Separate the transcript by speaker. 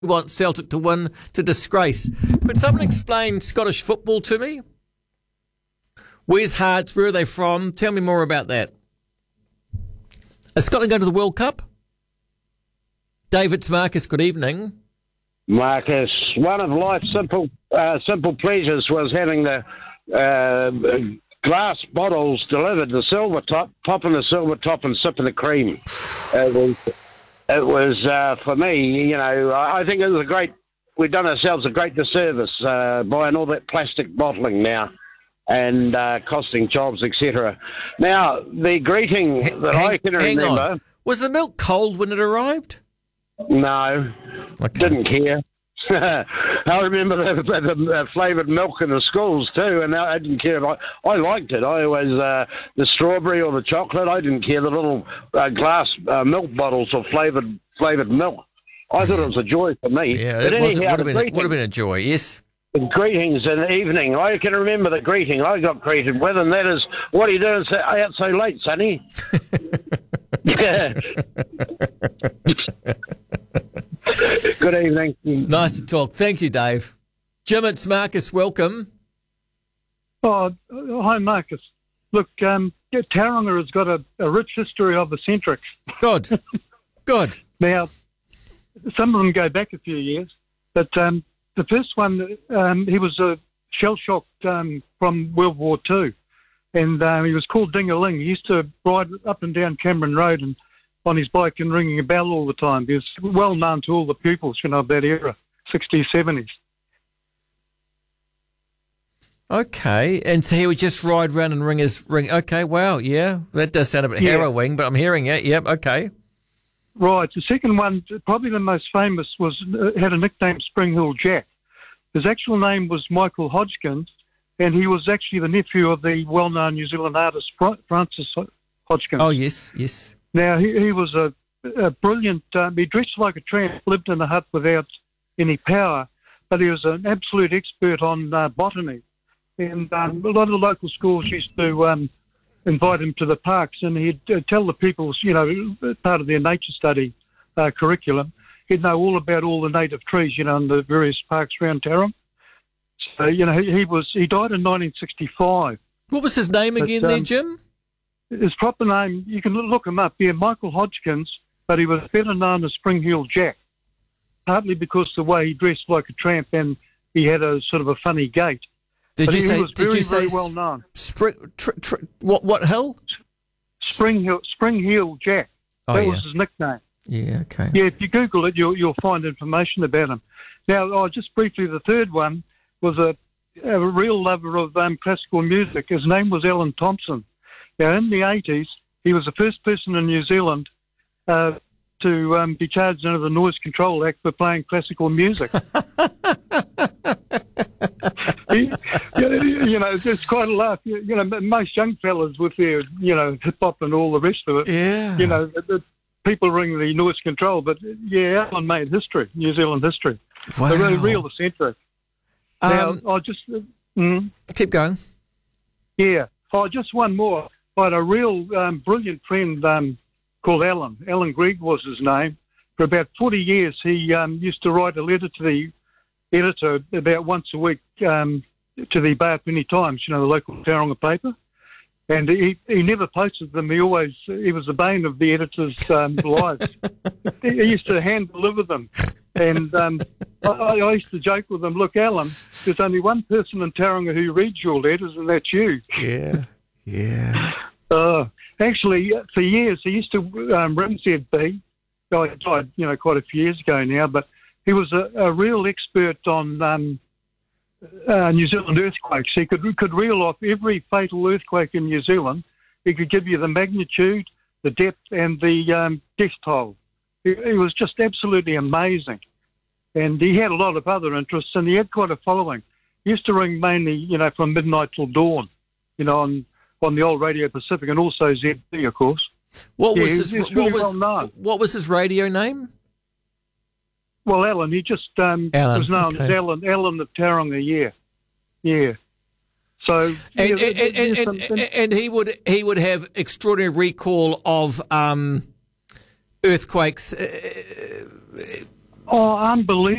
Speaker 1: want Celtic to win to disgrace. Could someone explain Scottish football to me? Where's Hearts? Where are they from? Tell me more about that. Is Scotland going to the World Cup? David's Marcus, good evening.
Speaker 2: Marcus, one of life's simple pleasures was having the glass bottles delivered, the silver top, popping the silver top and sipping the cream. It was for me, you know, I think it was we've done ourselves a great disservice buying all that plastic bottling now and costing jobs, etc. Now, the greeting that I can remember...
Speaker 1: On. Was the milk cold when it arrived?
Speaker 2: No, didn't care. I remember the flavoured milk in the schools too, and I didn't care. I liked it. I always the strawberry or the chocolate. I didn't care. The little glass milk bottles of flavoured milk. I thought it was a joy for me.
Speaker 1: Yeah,
Speaker 2: but
Speaker 1: anyhow, would have been a joy. Yes.
Speaker 2: The greetings in the evening. I can remember the greeting I got greeted with, and that is, "What are you doing out so late, Sonny?" Yeah. Good evening.
Speaker 1: Nice to talk. Thank you, Dave. Jim, it's Marcus. Welcome.
Speaker 3: Oh, hi, Marcus. Look, Tauranga has got a rich history of eccentrics.
Speaker 1: Good. Good.
Speaker 3: Now, some of them go back a few years, but the first one, he was shell-shocked from World War II, and he was called Ding-a-ling. He used to ride up and down Cameron Road and on his bike and ringing a bell all the time. He was well known to all the pupils, you know, of that era, 60s, 70s.
Speaker 1: Okay, and so he would just ride around and ring. Okay, wow, yeah, that does sound a bit harrowing, but I'm hearing it. Yep, okay.
Speaker 3: Right, the second one, probably the most famous, had a nickname, Spring Hill Jack. His actual name was Michael Hodgkins, and he was actually the nephew of the well-known New Zealand artist Francis Hodgkins.
Speaker 1: Oh, yes, yes.
Speaker 3: Now, he was a brilliant, he dressed like a tramp, lived in a hut without any power, but he was an absolute expert on botany. And a lot of the local schools used to invite him to the parks, and he'd tell the people, you know, part of their nature study curriculum, he'd know all about all the native trees, you know, in the various parks around Tauranga. So, you know, he died in 1965.
Speaker 1: What was his name again there, Jim?
Speaker 3: His proper name, you can look him up, Michael Hodgkins, but he was better known as Spring Hill Jack, partly because the way he dressed like a tramp and he had a sort of a funny gait.
Speaker 1: Did you say
Speaker 3: very well known.
Speaker 1: What hill?
Speaker 3: Spring Hill Jack. That was his nickname.
Speaker 1: Yeah, okay.
Speaker 3: Yeah, if you Google it, you'll find information about him. Now, just briefly, the third one was a real lover of classical music. His name was Alan Thompson. Now, in the 80s, he was the first person in New Zealand to be charged under the Noise Control Act for playing classical music. You know, it's quite a laugh. You know, most young fellas with their, you know, hip-hop and all the rest of it, you know, the people ring the noise control, but, yeah, Alan made history, New Zealand history.
Speaker 1: Wow.
Speaker 3: So really real eccentric. Now, I'll just...
Speaker 1: keep going.
Speaker 3: Yeah. Just one more. I had a real brilliant friend called Alan. Alan Gregg was his name. For about 40 years, he used to write a letter to the editor about once a week to the Bay of Plenty Times, you know, the local Tauranga paper. And he never posted them. He was the bane of the editor's lives. He used to hand deliver them. And I used to joke with him, look, Alan, there's only one person in Tauranga who reads your letters, and that's you.
Speaker 1: Yeah, yeah.
Speaker 3: Actually, for years, he used to ring ZB. Oh, he died, you know, quite a few years ago now, but he was a real expert on New Zealand earthquakes. He could reel off every fatal earthquake in New Zealand. He could give you the magnitude, the depth, and the death toll. He was just absolutely amazing. And he had a lot of other interests, and he had quite a following. He used to ring mainly, you know, from midnight till dawn, you know, on the old Radio Pacific, and also ZB, of course.
Speaker 1: What was his radio name?
Speaker 3: Well, Alan. He just was known as Alan of Tauranga. Yeah. So
Speaker 1: and he would have extraordinary recall of earthquakes.
Speaker 3: Oh, unbelievable.